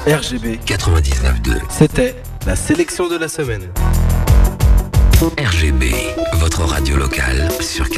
RGB 99.2. C'était la sélection de la semaine. RGB, votre radio locale sur